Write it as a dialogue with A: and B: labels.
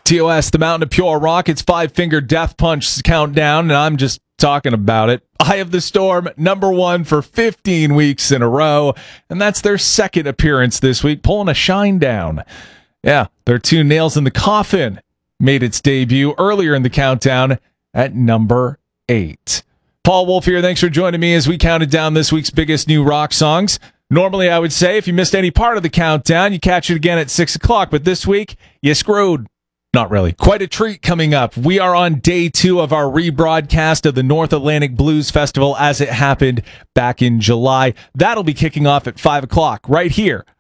A: TOS, the Mountain of Pure Rock. It's Five Finger Death Punch countdown, and I'm just talking about it. Eye of the Storm, #1 for 15 weeks in a row, and that's their second appearance this week, pulling a shine down. Yeah, their two Nails in the Coffin made its debut earlier in the countdown at number 8. Paul Wolf here. Thanks for joining me as we counted down this week's biggest new rock songs. Normally, I would say if you missed any part of the countdown, you catch it again at 6 o'clock, but this week, you screwed. Not really. Quite a treat coming up. We are on day 2 of our rebroadcast of the North Atlantic Blues Festival as it happened back in July. That'll be kicking off at 5 o'clock right here